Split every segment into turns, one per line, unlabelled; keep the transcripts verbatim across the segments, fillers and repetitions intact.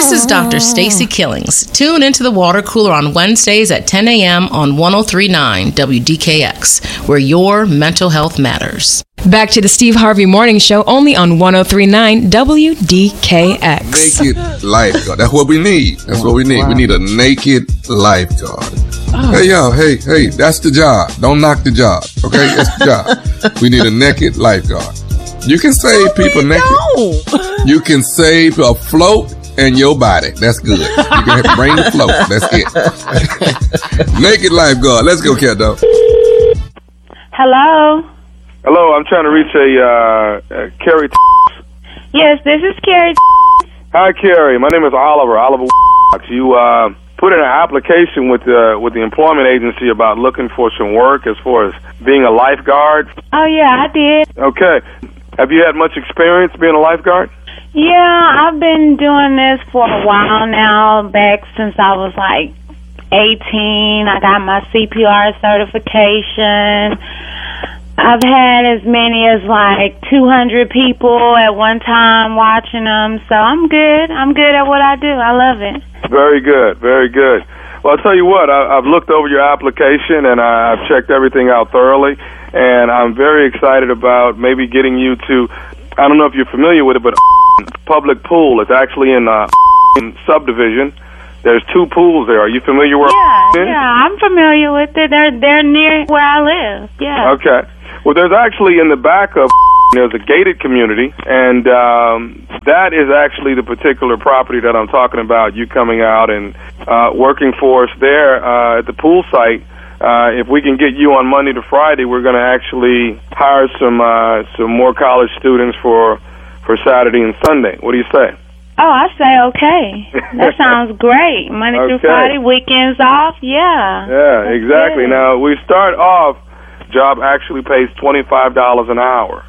This is Doctor Stacy Killings. Tune into the Water Cooler on Wednesdays at ten a.m. on one oh three point nine W D K X, where your mental health matters.
Back to the Steve Harvey Morning Show, only on one oh three point nine W D K X.
Naked lifeguard. That's what we need. That's what we need. We need a naked lifeguard. Oh. Hey, yo, hey, hey, that's the job. Don't knock the job, okay? That's the job. We need a naked lifeguard. You can save people naked. You can save a float and your body. That's good. You can bring the float. That's it. Naked lifeguard. Let's go, cat dog.
Hello.
Hello. I'm trying to reach a uh, uh, Carrie.
Yes, this is Carrie.
Hi, Carrie. My name is Oliver. Oliver. You uh, put in an application with the with the employment agency about looking for some work as far as being a lifeguard.
Oh yeah, I did.
Okay. Have you had much experience being a lifeguard?
Yeah, I've been doing this for a while now, back since I was like eighteen. I got my C P R certification. I've had as many as like two hundred people at one time watching them, so I'm good. I'm good at what I do. I love it.
Very good, very good. Well, I'll tell you what, I, I've looked over your application and I, I've checked everything out thoroughly. And I'm very excited about maybe getting you to, I don't know if you're familiar with it, but public pool. It's actually in uh subdivision. There's two pools there. Are you familiar with
Yeah, yeah, I'm familiar with it. They're, they're near where I live, yeah.
Okay. Well, there's actually in the back of there's a gated community, and um, that is actually the particular property that I'm talking about, you coming out and uh, working for us there uh, at the pool site. Uh, if we can get you on Monday to Friday, we're going to actually hire some uh, some more college students for for Saturday and Sunday. What do you say?
Oh, I say okay. That sounds great. Monday
okay.
through Friday, weekends off, yeah.
Yeah, exactly.
Good.
Now, we start off, job actually pays twenty-five dollars an hour.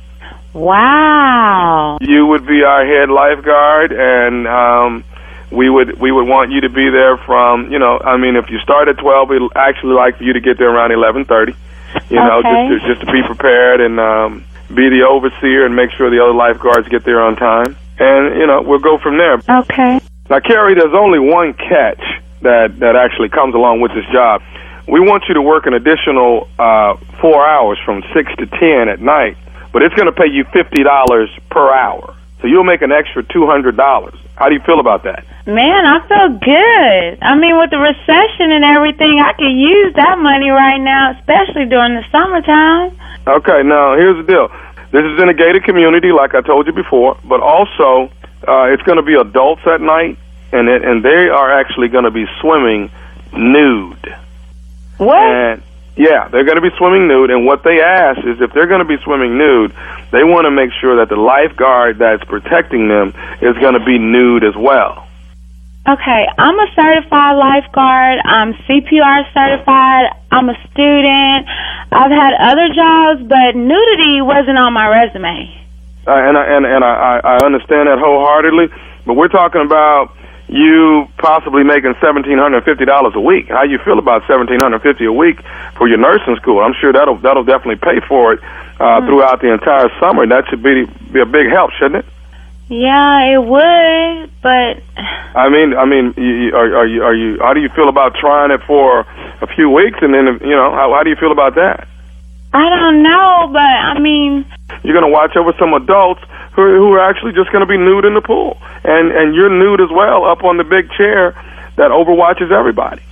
Wow.
You would be our head lifeguard, and um, we would we would want you to be there from, you know, I mean, if you start at twelve, we'd actually like for you to get there around eleven thirty, you know,
okay.
just, to, just to be prepared and um, be the overseer and make sure the other lifeguards get there on time. And, you know, we'll go from there.
Okay.
Now, Carrie, there's only one catch that, that actually comes along with this job. We want you to work an additional uh, four hours from six to ten at night, but it's going to pay you fifty dollars per hour. So you'll make an extra two hundred dollars. How do you feel about that?
Man, I feel good. I mean, with the recession and everything, I could use that money right now, especially during the summertime.
Okay, now, here's the deal. This is in a gated community, like I told you before, but also uh, it's going to be adults at night, and it, and they are actually going to be swimming nude.
What?
And, yeah, they're going to be swimming nude, and what they ask is if they're going to be swimming nude, they want to make sure that the lifeguard that's protecting them is going to be nude as well.
Okay, I'm a certified lifeguard. I'm C P R certified. I'm a student. I've had other jobs, but nudity wasn't on my resume.
Uh, and I, and, and I, I understand that wholeheartedly, but we're talking about you possibly making one thousand seven hundred fifty dollars a week. How you feel about one thousand seven hundred fifty dollars a week for your nursing school? I'm sure that'll that'll definitely pay for it uh, mm. throughout the entire summer. That should be be a big help, shouldn't it?
Yeah, it would, but
I mean, I mean, you, are, are you are you? How do you feel about trying it for a few weeks, and then you know, how, how do you feel about that?
I don't know, but I mean,
you're going to watch over some adults who who are actually just going to be nude in the pool, and and you're nude as well up on the big chair that overwatches everybody.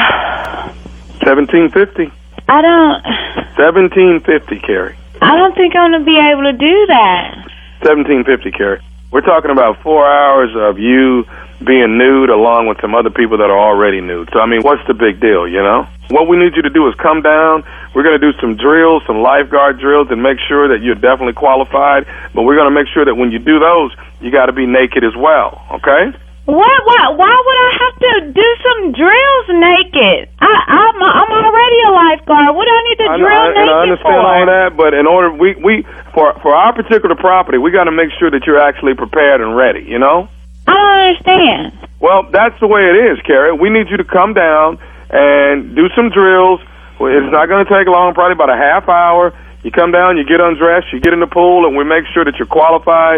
Seventeen fifty.
I don't.
Seventeen fifty, Carrie.
I don't think I'm going to be able to do that.
Seventeen fifty, Carrie. We're talking about four hours of you being nude along with some other people that are already nude. So, I mean, what's the big deal, you know? What we need you to do is come down. We're going to do some drills, some lifeguard drills, and make sure that you're definitely qualified. But we're going to make sure that when you do those, you got to be naked as well, okay?
What? Why, why would I have to do some drills naked? I, I'm, I'm already a lifeguard. What do I need to
I,
drill
I,
naked
and I understand
for?
all that, but in order, we, we for, for our particular property, we got to make sure that you're actually prepared and ready, you know?
I don't understand.
Well, that's the way it is, Carrie. We need you to come down and do some drills. It's not going to take long, probably about a half hour. You come down, you get undressed, you get in the pool, and we make sure that you're qualified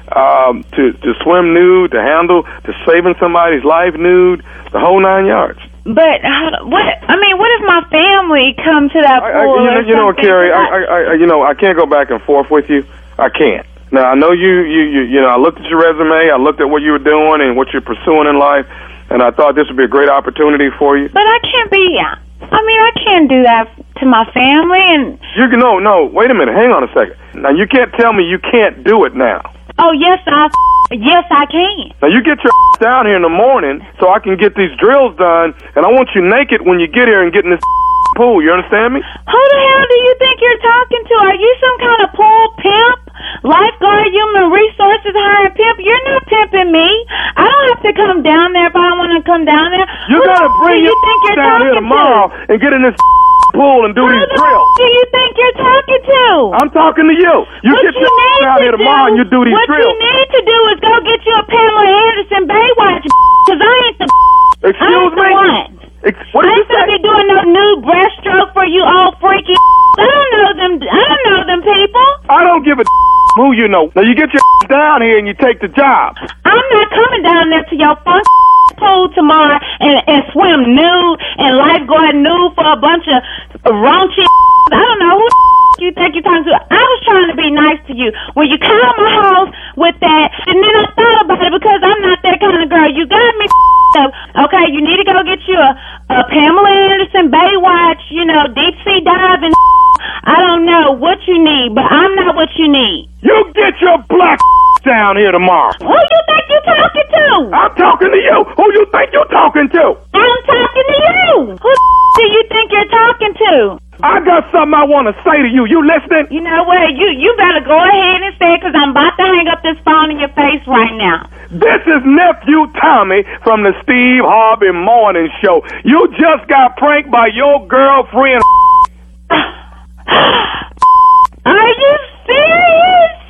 um, to, to swim nude, to handle, to saving somebody's life nude, the whole nine yards.
But how, what? I mean, what if my family come to that
I,
pool?
I, you know,
or
you know,
something?
Carrie, I,
I,
I, I, you know, I can't go back and forth with you. I can't. Now, I know you, you, you, you know, I looked at your resume, I looked at what you were doing and what you're pursuing in life, and I thought this would be a great opportunity for you.
But I can't be. I mean, I can't do that to my family. And
you can no, no. Wait a minute. Hang on a second. Now, you can't tell me you can't do it now.
Oh yes, I. Yes, I can.
Now, you get your down here in the morning so I can get these drills done, and I want you naked when you get here and get in this pool. You understand me?
Who the hell do you think you're talking to? Are you some kind of pool pimp? Lifeguard, human resources, hired pimp? You're not pimping me. I don't have to come down there if I don't want to come down there.
You
Who
gotta
the hell
bring
do you
your
think you're
down here
talking
tomorrow
to?
and get in this pool and do
Who
these
the
drills.
hell do you think you're talking to?
I'm talking to you. You
what
get
you
your
need
down
to
here tomorrow
do,
and you do these
what
drills.
What you need to do is go get you a Pamela Anderson Baywatch, because I ain't the I
Excuse
ain't the
me?
one.
Ex- what
I
did you
ain't gonna
say?
be doing no new breaststroke for you all freaky. I don't know them. I don't know them people.
I don't give a who you know. Now, you get your down here and you take the job.
I'm not coming down there to your fun pool tomorrow and, and swim nude and lifeguard nude for a bunch of raunchy. I don't know who the you think you're talking to. I was trying to be nice to you when you called my house with that, and then I thought about it because I'm not that kind of girl. You got me up. Okay, you need to go get you a, a Pamela Anderson Baywatch, you know, deep sea diving. I don't know what you need, but I'm not what you need.
You get your black down here tomorrow.
Who you think you're talking to?
I'm talking to you. Who you think you're talking to?
I'm talking to you. Who do you think you're talking to?
I got something I want to say to you. You listening?
You know what? You you better go ahead and say it, because I'm about to hang up this phone in your face right now.
This is Nephew Tommy from the Steve Harvey Morning Show. You just got pranked by your girlfriend.
Are you serious?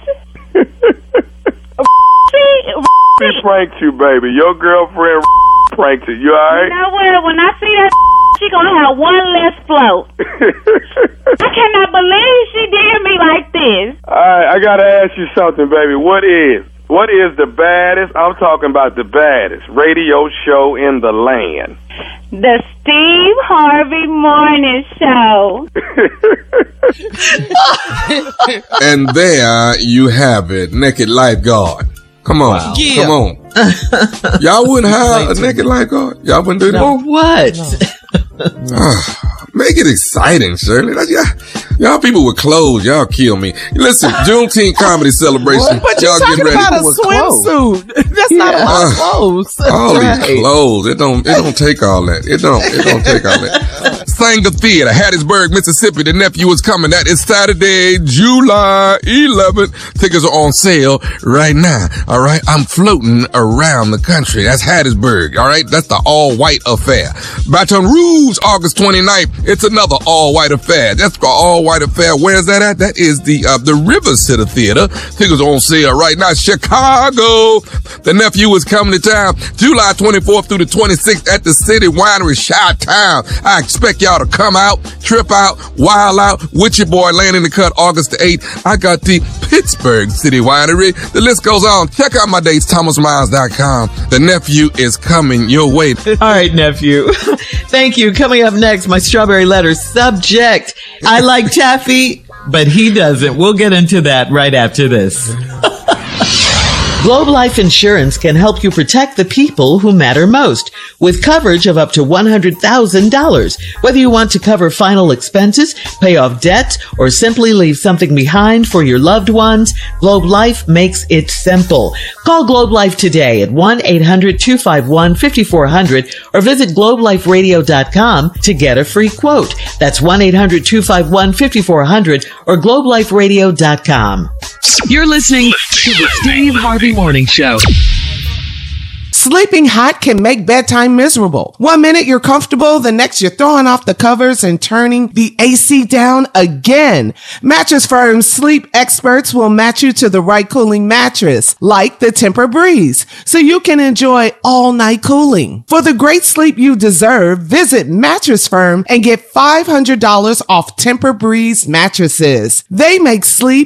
She pranked you, baby. Your girlfriend pranked you. You all right?
You know what? When I see that, she gonna have one less float. I cannot believe she did me like this.
All right, I gotta ask you something, baby. What is what is the baddest? I'm talking about the baddest radio show in the land.
The Steve Harvey Morning Show.
And there you have it, naked lifeguard. Come on,
Wow. Yeah.
come on. Y'all wouldn't hire a naked lifeguard? Y'all wouldn't do that?
For what?
Ah, make it exciting, Shirley. That- y'all, y'all people with clothes, y'all kill me. Listen, Juneteenth comedy celebration.
But you're
y'all
talking
get ready.
about a swimsuit. That's not a lot of clothes.
All
Right.
these clothes, it don't, it don't take all that. It don't, it don't take all that. Sanger Theater, Hattiesburg, Mississippi. The nephew is coming. That is Saturday, July eleventh. Tickets are on sale right now. All right, I'm floating around the country. That's Hattiesburg. All right, that's the all-white affair. Baton Rouge, August twenty-ninth. It's another all-white affair. That's the all-white affair. Where's that at? That is the uh, the River City Theater. Tickets are on sale right now. Chicago, the nephew is coming to town July twenty-fourth through the twenty-sixth at the City Winery, Chi-Town. I expect y'all to come out, trip out, wild out with your boy laying in the cut August the eighth. I got the Pittsburgh City Winery. The list goes on. Check out my dates, thomas miles dot com. The nephew is coming your way.
All right, nephew. Thank you. Coming up next, my strawberry letter subject. I like taffy, but he doesn't. We'll get into that right after this. Globe Life Insurance can help you protect the people who matter most with coverage of up to one hundred thousand dollars. Whether you want to cover final expenses, pay off debts, or simply leave something behind for your loved ones, Globe Life makes it simple. Call Globe Life today at one eight hundred two five one five four zero zero or visit globe life radio dot com to get a free quote. That's one eight hundred two five one five four zero zero or globe life radio dot com.
You're listening to the Steve Harvey Morning Show.
Sleeping hot can make bedtime miserable. One minute you're comfortable, the next you're throwing off the covers and turning the A C down again. Mattress Firm sleep experts will match you to the right cooling mattress, like the Tempur-Breeze, so you can enjoy all night cooling. For the great sleep you deserve, visit Mattress Firm and get five hundred dollars off Tempur-Breeze mattresses. They make sleep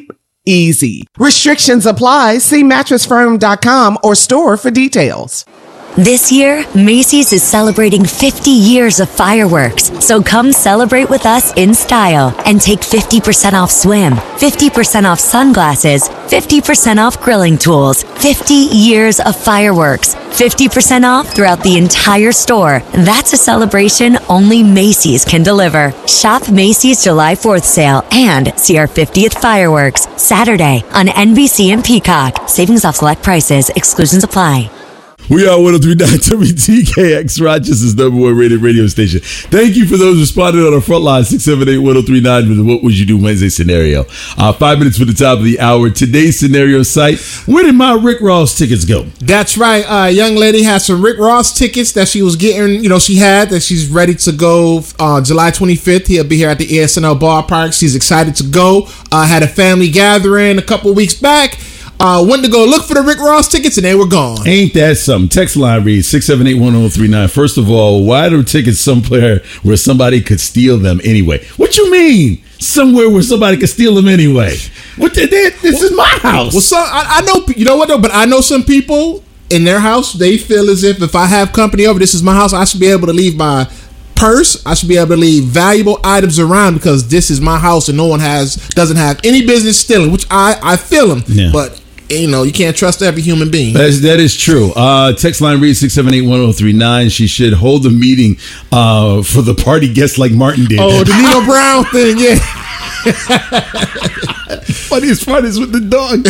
easy. Restrictions apply. See mattress firm dot com or store for details.
This year, Macy's is celebrating fifty years of fireworks. So come celebrate with us in style and take fifty percent off swim, fifty percent off sunglasses, fifty percent off grilling tools, fifty years of fireworks, fifty percent off throughout the entire store. That's a celebration only Macy's can deliver. Shop Macy's July fourth sale and see our fiftieth fireworks Saturday on N B C and Peacock. Savings off select prices. Exclusions apply.
We are one oh three point nine W D K X, Rochester's number one rated radio station. Thank you for those responding on our front line, six seven eight, one oh three nine with the What Would You Do Wednesday scenario. Uh, five minutes for the top of the hour. Today's scenario site, where did my Rick Ross tickets go?
That's right. A uh, young lady had some Rick Ross tickets that she was getting, you know, she had that she's ready to go uh, July twenty-fifth. He'll be here at the A S N L ballpark. She's excited to go. Uh, had a family gathering a couple weeks back. Uh, went to go look for the Rick Ross tickets and they were gone.
Ain't that something? Text line reads six seven eight, one oh three nine. First of all, why are tickets somewhere where somebody could steal them anyway? What you mean? Somewhere where somebody could steal them anyway? What? They, they, this well, is my house.
Well, so, I, I know, you know what though, but I know some people in their house, they feel as if if I have company over, this is my house, I should be able to leave my purse. I should be able to leave valuable items around because this is my house and no one has doesn't have any business stealing, which I, I feel them. Yeah. But you know, you can't trust every human being.
That is, that is true. Uh, text line reads six seven eight, one oh three nine. She should hold a meeting uh, for the party guests like Martin did.
Oh, the Nino Brown thing, yeah.
Funniest part is with the dog.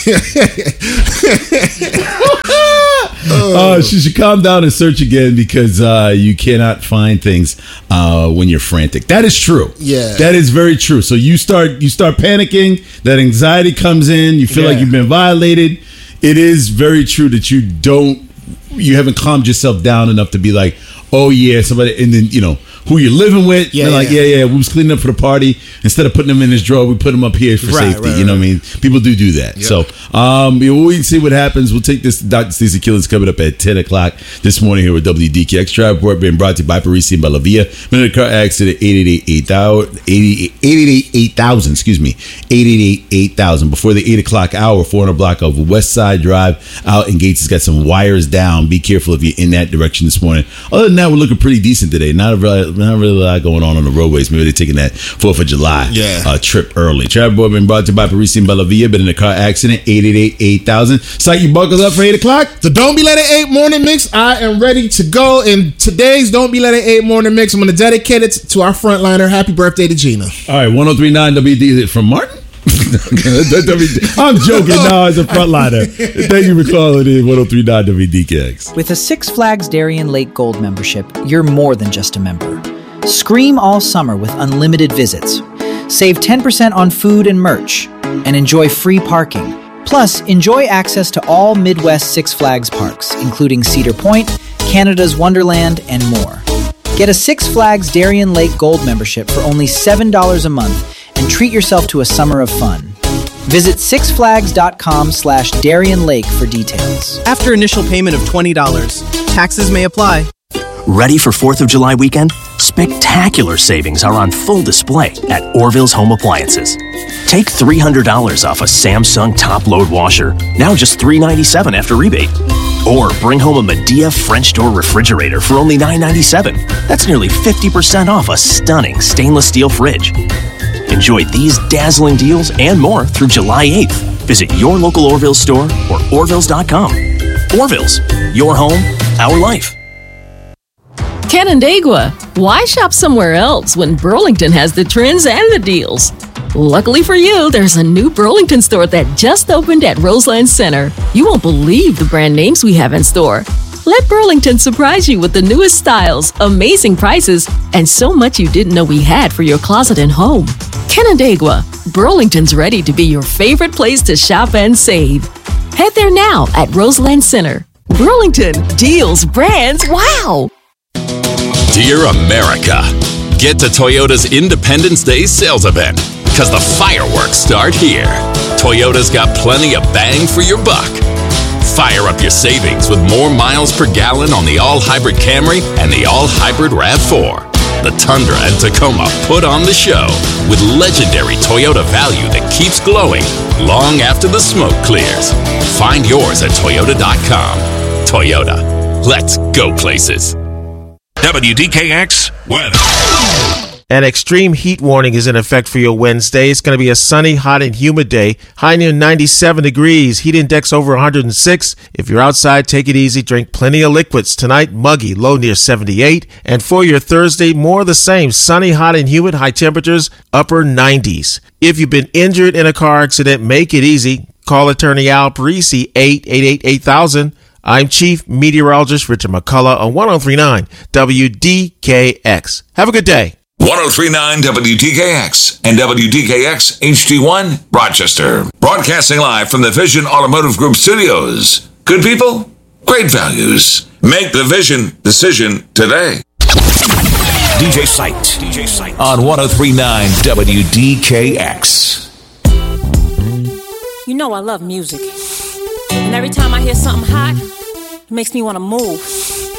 uh, she should calm down and search again because uh, you cannot find things uh, when you're frantic. That is true.
Yeah,
that is very true. So you start you start panicking. That anxiety comes in. You feel yeah. like you've been violated. It is very true that you don't you haven't calmed yourself down enough to be like, oh yeah, somebody, and then you know who you're living with. Yeah, they're like, yeah, yeah, we was cleaning up for the party. Instead of putting them in this drawer, we put them up here for
right,
safety.
Right,
you know
right.
what I mean? People do do that. Yep. So um, we'll see what happens. We'll take this to Doctor Stacey Killens coming up at ten o'clock this morning here with W D K X. Trial Report being brought to you by Parisi and Bellavia. Been in a car accident, eight eight eight, eight thousand, excuse me, eight eight eight, eight thousand. Before the eight o'clock hour, four hundred block of West Side Drive out in Gates has got some wires down. Be careful if you're in that direction this morning. Other than that, we're looking pretty decent today. Not, a, not really a lot going on on the roadways. Maybe they're taking that fourth of July
yeah.
uh, trip early. Travel Boy been brought to you by Parisi and Bellavia. Been in a car accident, eight eight eight, eight thousand. Site, you buckled up for eight o'clock?
The Don't Be Late at eight morning mix. I am ready to go. And today's Don't Be Late at eight morning mix, I'm going to dedicate it to our frontliner. Happy birthday to Gina.
All right, one oh three point nine W D. Is it from Martin? I'm joking. No, as a frontliner. Thank you for calling in one oh three point nine W D K X.
With a Six Flags Darien Lake Gold membership, you're more than just a member. Scream all summer with unlimited visits. Save ten percent on food and merch. And enjoy free parking. Plus, enjoy access to all Midwest Six Flags parks, including Cedar Point, Canada's Wonderland, and more. Get a Six Flags Darien Lake Gold membership for only seven dollars a month and treat yourself to a summer of fun. Visit sixflags.com slash Darien Lake for details.
After initial payment of twenty dollars, taxes may apply.
Ready for fourth of July weekend? Spectacular savings are on full display at Orville's Home Appliances. Take three hundred dollars off a Samsung top-load washer, now just three hundred ninety-seven dollars after rebate. Or bring home a Medea French door refrigerator for only nine hundred ninety-seven dollars. That's nearly fifty percent off a stunning stainless steel fridge. Enjoy these dazzling deals and more through July eighth. Visit your local Orville store or orvilles dot com. Orville's, your home, our life.
Canandaigua, why shop somewhere else when Burlington has the trends and the deals? Luckily for you, there's a new Burlington store that just opened at Roseland Center. You won't believe the brand names we have in store. Let Burlington surprise you with the newest styles, amazing prices, and so much you didn't know we had for your closet and home. Canandaigua, Burlington's ready to be your favorite place to shop and save. Head there now at Roseland Center. Burlington, deals, brands, wow!
Dear America, get to Toyota's Independence Day sales event, because the fireworks start here. Toyota's got plenty of bang for your buck. Fire up your savings with more miles per gallon on the all-hybrid Camry and the all-hybrid RAV four. The Tundra and Tacoma put on the show with legendary Toyota value that keeps glowing long after the smoke clears. Find yours at toyota dot com. Toyota, let's go places.
W D K X weather.
An extreme heat warning is in effect for your Wednesday. It's going to be a sunny, hot, and humid day. High near ninety-seven degrees. Heat index over one hundred six. If you're outside, take it easy. Drink plenty of liquids. Tonight, muggy, low near seventy-eight. And for your Thursday, more of the same. Sunny, hot, and humid. High temperatures, upper nineties. If you've been injured in a car accident, make it easy. Call attorney Al Parisi, eight eight eight, eight thousand. I'm Chief Meteorologist Richard McCullough on one oh three point nine W D K X. Have a good day.
one oh three point nine W D K X and W D K X H D one Rochester. Broadcasting live from the Vision Automotive Group studios. Good people, great values. Make the Vision decision today.
D J Sight. D J Sight. On one oh three point nine W D K X.
You know I love music. And every time I hear something hot, it makes me want to move.